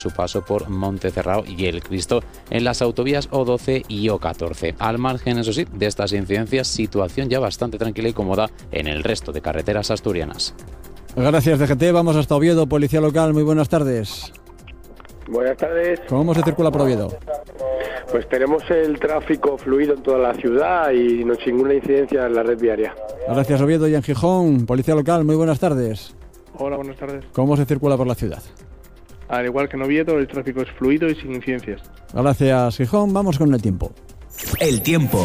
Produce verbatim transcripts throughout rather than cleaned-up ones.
su paso por Montecerrao y El Cristo en las autovías O doce y O catorce. Al margen, eso sí, de estas incidencias, situación ya bastante tranquila y cómoda en el resto de carreteras asturianas. Gracias, D G T. Vamos hasta Oviedo, Policía Local. Muy buenas tardes. Buenas tardes. ¿Cómo se circula por Oviedo? Pues tenemos el tráfico fluido en toda la ciudad y no hay ninguna incidencia en la red viaria. Gracias, Oviedo. Y en Gijón, Policía Local. Muy buenas tardes. Hola, buenas tardes. ¿Cómo se circula por la ciudad? Al igual que en Oviedo, el tráfico es fluido y sin incidencias. Gracias, Gijón. Vamos con el tiempo. El tiempo.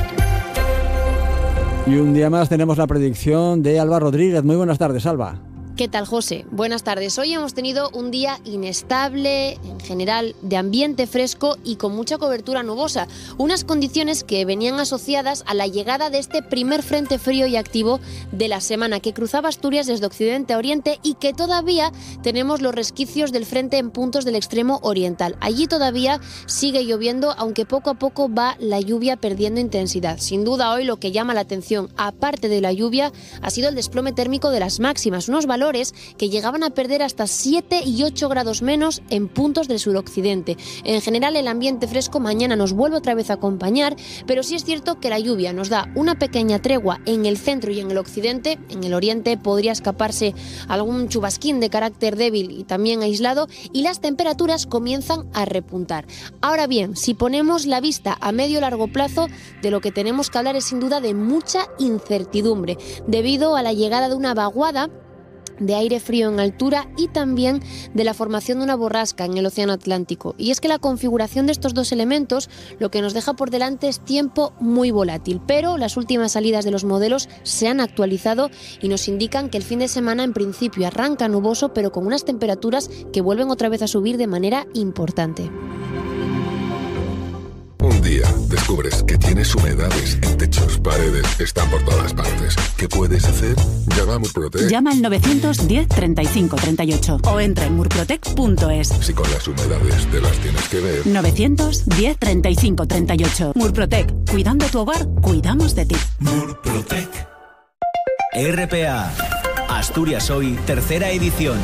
Y un día más tenemos la predicción de Alba Rodríguez. Muy buenas tardes, Alba. ¿Qué tal, José? Buenas tardes. Hoy hemos tenido un día inestable, en general de ambiente fresco y con mucha cobertura nubosa. Unas condiciones que venían asociadas a la llegada de este primer frente frío y activo de la semana, que cruzaba Asturias desde occidente a oriente y que todavía tenemos los resquicios del frente en puntos del extremo oriental. Allí todavía sigue lloviendo, aunque poco a poco va la lluvia perdiendo intensidad. Sin duda, hoy lo que llama la atención, aparte de la lluvia, ha sido el desplome térmico de las máximas, unos valores que llegaban a perder hasta siete y ocho grados menos en puntos del suroccidente. En general, el ambiente fresco mañana nos vuelve otra vez a acompañar, pero sí es cierto que la lluvia nos da una pequeña tregua en el centro y en el occidente. En el oriente podría escaparse algún chubasquín de carácter débil y también aislado, y las temperaturas comienzan a repuntar. Ahora bien, si ponemos la vista a medio largo plazo, de lo que tenemos que hablar es sin duda de mucha incertidumbre, debido a la llegada de una vaguada de aire frío en altura y también de la formación de una borrasca en el Océano Atlántico. Y es que la configuración de estos dos elementos lo que nos deja por delante es tiempo muy volátil, pero las últimas salidas de los modelos se han actualizado y nos indican que el fin de semana en principio arranca nuboso, pero con unas temperaturas que vuelven otra vez a subir de manera importante. Un día descubres que tienes humedades en techos, paredes, están por todas partes. ¿Qué puedes hacer? Llama a Murprotec. Llama al novecientos diez treinta y cinco treinta y ocho o entra en murprotec punto es. Si con las humedades te las tienes que ver. novecientos diez treinta y cinco treinta y ocho. Murprotec. Cuidando tu hogar, cuidamos de ti. Murprotec. R P A. Asturias Hoy, tercera edición.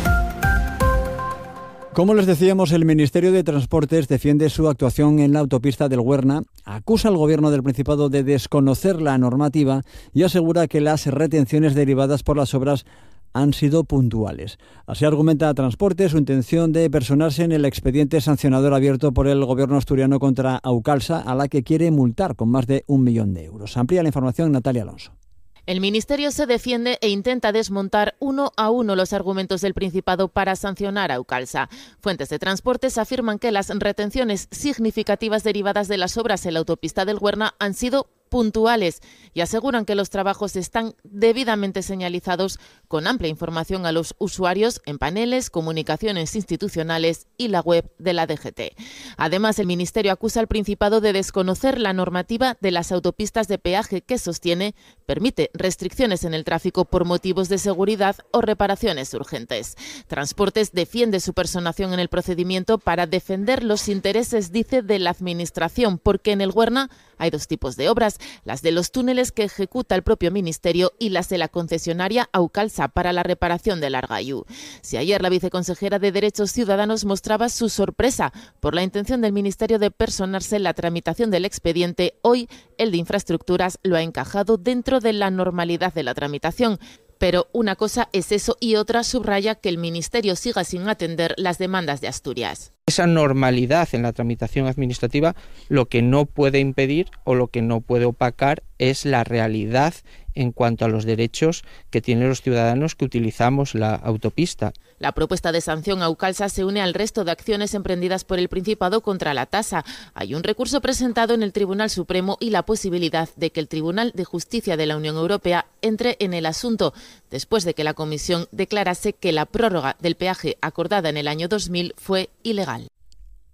Como les decíamos, el Ministerio de Transportes defiende su actuación en la autopista del Huerna, acusa al Gobierno del Principado de desconocer la normativa y asegura que las retenciones derivadas por las obras han sido puntuales. Así argumenta Transportes su intención de personarse en el expediente sancionador abierto por el Gobierno asturiano contra Aucalsa, a la que quiere multar con más de un millón de euros. Amplía la información Natalia Alonso. El Ministerio se defiende e intenta desmontar uno a uno los argumentos del Principado para sancionar a Aucalsa. Fuentes de Transportes afirman que las retenciones significativas derivadas de las obras en la autopista del Huerna han sido puntuales y aseguran que los trabajos están debidamente señalizados con amplia información a los usuarios en paneles, comunicaciones institucionales y la web de la D G T. Además, el Ministerio acusa al Principado de desconocer la normativa de las autopistas de peaje que sostiene permite restricciones en el tráfico por motivos de seguridad o reparaciones urgentes. Transportes defiende su personación en el procedimiento para defender los intereses, dice, de la Administración, porque en el Huerna hay dos tipos de obras, las de los túneles que ejecuta el propio Ministerio y las de la concesionaria Aucalsa para la reparación del Argayú. Si ayer la viceconsejera de Derechos Ciudadanos mostraba su sorpresa por la intención del Ministerio de personarse en la tramitación del expediente, hoy el de Infraestructuras lo ha encajado dentro de la normalidad de la tramitación. Pero una cosa es eso y otra subraya que el Ministerio siga sin atender las demandas de Asturias. Esa normalidad en la tramitación administrativa lo que no puede impedir o lo que no puede opacar es la realidad en cuanto a los derechos que tienen los ciudadanos que utilizamos la autopista. La propuesta de sanción a Aucalsa se une al resto de acciones emprendidas por el Principado contra la tasa. Hay un recurso presentado en el Tribunal Supremo y la posibilidad de que el Tribunal de Justicia de la Unión Europea entre en el asunto, después de que la Comisión declarase que la prórroga del peaje acordada en el año dos mil fue ilegal.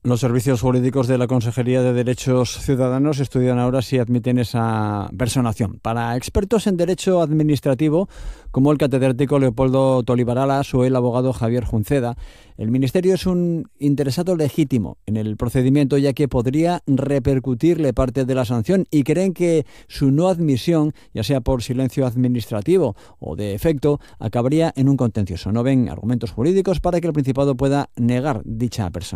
Los servicios jurídicos de la Consejería de Derechos Ciudadanos estudian ahora si admiten esa personación. Para expertos en derecho administrativo, como el catedrático Leopoldo Tolibarallas o el abogado Javier Junceda, el Ministerio es un interesado legítimo en el procedimiento, ya que podría repercutirle parte de la sanción, y creen que su no admisión, ya sea por silencio administrativo o de efecto, acabaría en un contencioso. No ven argumentos jurídicos para que el Principado pueda negar dicha persona.